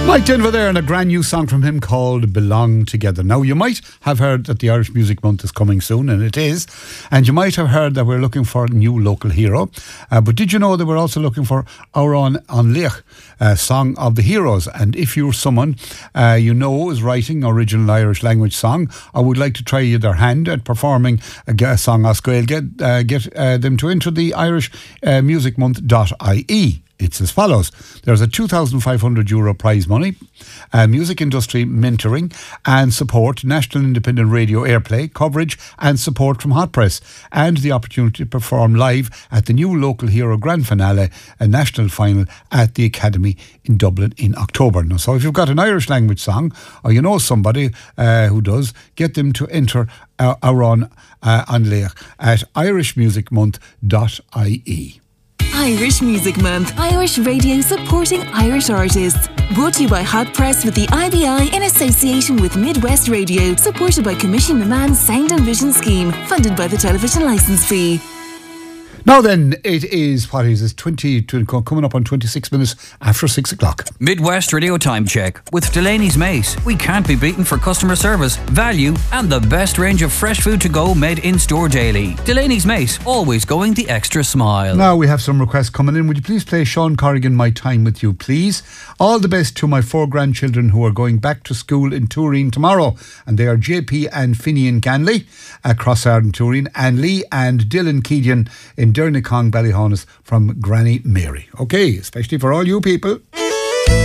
Mike Denver there, and a brand new song from him called Belong Together. Now, you might have heard that the Irish Music Month is coming soon, and it is. And you might have heard that we're looking for a new local hero. But did you know that we're also looking for Áran an Líoch, Song of the Heroes? And if you're someone you know is writing original Irish language song, I would like to try their hand at performing a song as Gael, get them to enter the Irish musicmonth.ie. It's as follows. There's a €2,500 prize money, music industry mentoring and support, national independent radio airplay, coverage and support from Hot Press, and the opportunity to perform live at the new Local Hero Grand Finale, a national final at the Academy in Dublin in October. Now, so if you've got an Irish language song, or you know somebody who does, get them to enter Áran an Líoch at irishmusicmonth.ie. Irish Music Month. Irish radio supporting Irish artists. Brought to you by Hot Press with the IBI in association with Midwest Radio. Supported by Commission Milan Sound and Vision Scheme. Funded by the television licence fee. Now then, it is, what is it, coming up on 26 minutes after 6 o'clock. Midwest Radio Time Check with Delaney's Mace. We can't be beaten for customer service, value and the best range of fresh food to go made in-store daily. Delaney's Mace, always going the extra smile. Now we have some requests coming in. Would you please play Sean Corrigan, My Time With You, please? All the best to my 4 grandchildren who are going back to school in Turin tomorrow. And they are JP and Finian Ganley, Crossard in Turin, and Lee and Dylan Keedian in Dernicong, Ballyhonus from Granny Mary. Okay, especially for all you people.